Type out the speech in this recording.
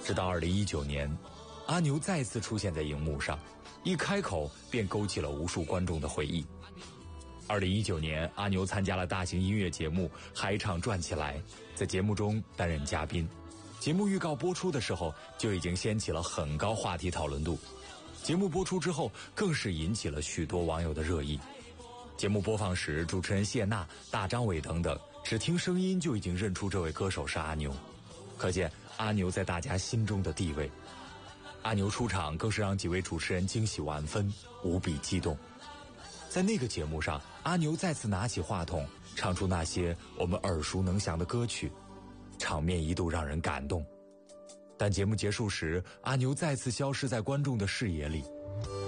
直到2019年，阿牛再次出现在荧幕上，一开口便勾起了无数观众的回忆。2019年，阿牛参加了大型音乐节目《海场转起来》，在节目中担任嘉宾。节目预告播出的时候就已经掀起了很高话题讨论度，节目播出之后更是引起了许多网友的热议。节目播放时，主持人谢娜、大张伟等等只听声音就已经认出这位歌手是阿牛，可见阿牛在大家心中的地位。阿牛出场更是让几位主持人惊喜万分，无比激动。在那个节目上，阿牛再次拿起话筒，唱出那些我们耳熟能详的歌曲，场面一度让人感动。但节目结束时，阿牛再次消失在观众的视野里。